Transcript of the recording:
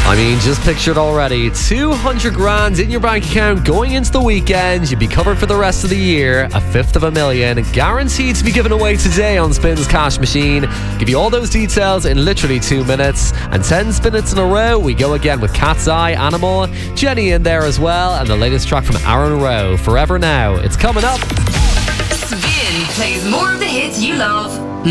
I mean, just picture it already. 200 grand in your bank account going into the weekend. You'd be covered for the rest of the year. $1,500,000 guaranteed to be given away today on Spins Cash Machine. Give you all those details in literally 2 minutes. And 10 spin-its in a row. We go again with Cat's Eye, Animal, Jenny in there as well. And the latest track from Aaron Rowe, Forever Now. It's coming up. Spin plays more of the hits you love.